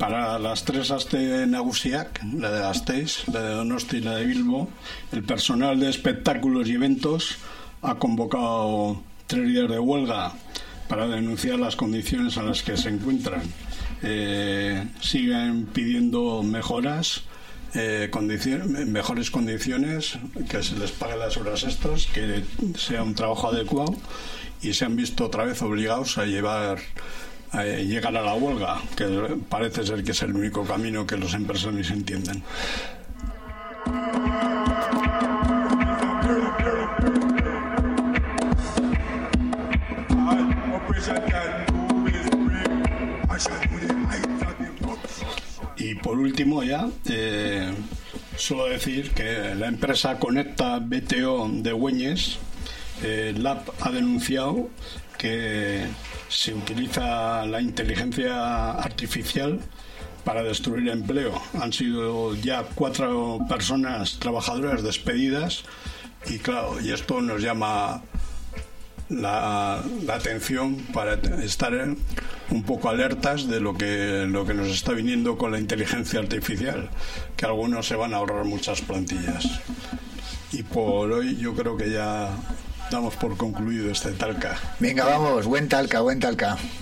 Para las tres aste nagusiak, la de Gasteiz, la de Donosti y la de Bilbo, el personal de espectáculos y eventos ha convocado 3 días de huelga para denunciar las condiciones en las que se encuentran. Siguen pidiendo mejoras, mejores condiciones, que se les pague las horas extras, que sea un trabajo adecuado, y se han visto otra vez obligados a llegar a la huelga, que parece ser que es el único camino que los empresarios entienden. Y por último ya, solo decir que la empresa Conecta BTO de Güeñes, LAB, ha denunciado que se utiliza la inteligencia artificial para destruir empleo. Han sido ya 4 personas trabajadoras despedidas y claro, y esto nos llama la atención para estar un poco alertas de lo que nos está viniendo con la inteligencia artificial, que algunos se van a ahorrar muchas plantillas. Y por hoy yo creo que ya damos por concluido este Talca. Venga, vamos, buen Talca.